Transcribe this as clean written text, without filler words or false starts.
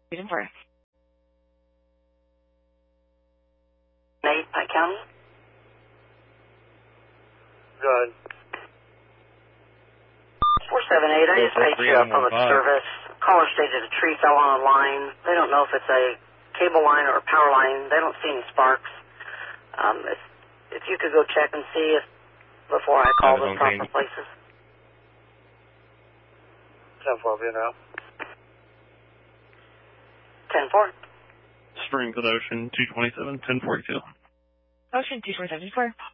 Reason for 8, Pike County. Good. 478, I just paid you a public service. Caller stated a tree fell on a line. They don't know if it's a cable line or a power line. They don't see any sparks. If you could go check and see if before I call the proper places. 10-4, be now. 10-4. Springfield Ocean 227, 1042. Ocean 227, 4.